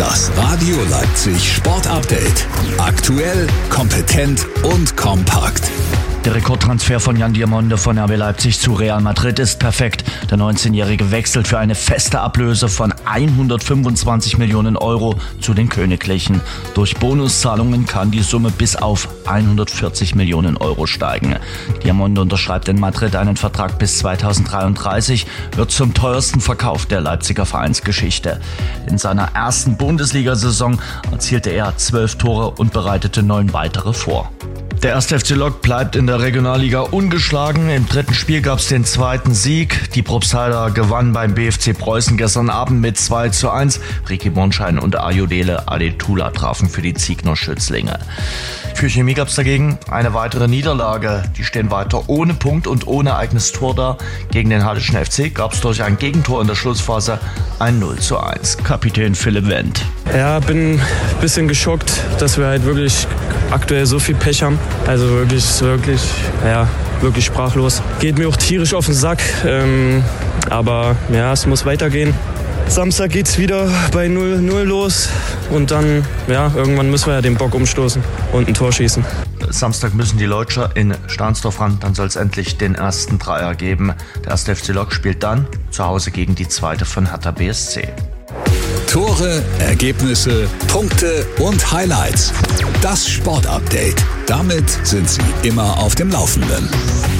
Das Radio Leipzig Sport Update. Aktuell, kompetent und kompakt. Der Rekordtransfer von Jan Diamonde von RB Leipzig zu Real Madrid ist perfekt. Der 19-Jährige wechselt für eine feste Ablöse von 125 Millionen Euro zu den Königlichen. Durch Bonuszahlungen kann die Summe bis auf 140 Millionen Euro steigen. Diamonde unterschreibt in Madrid einen Vertrag bis 2033, wird zum teuersten Verkauf der Leipziger Vereinsgeschichte. In seiner ersten Bundesliga-Saison erzielte er 12 Tore und bereitete 9 weitere vor. Der 1. FC Lok bleibt in der Regionalliga ungeschlagen. Im dritten Spiel gab es den zweiten Sieg. Die Probstheider gewannen beim BFC Preußen gestern Abend mit 2:1. Ricky Bonschein und Ayodele Adetula trafen für die Ziegner Schützlinge. Für Chemie gab es dagegen eine weitere Niederlage. Die stehen weiter ohne Punkt und ohne eigenes Tor da. Gegen den Hallischen FC gab es durch ein Gegentor in der Schlussphase ein 0:1. Kapitän Philipp Wendt. Ja, bin ein bisschen geschockt, dass wir halt wirklich aktuell so viel Pech haben. Also wirklich sprachlos. Geht mir auch tierisch auf den Sack, aber ja, es muss weitergehen. Samstag geht's wieder bei 0:0 los und dann, irgendwann müssen wir ja den Bock umstoßen und ein Tor schießen. Samstag müssen die Leutscher in Stahnsdorf ran, dann soll es endlich den ersten Dreier geben. Der 1. FC Lok spielt dann zu Hause gegen die zweite von Hertha BSC. Tore, Ergebnisse, Punkte und Highlights. Das Sportupdate. Damit sind Sie immer auf dem Laufenden.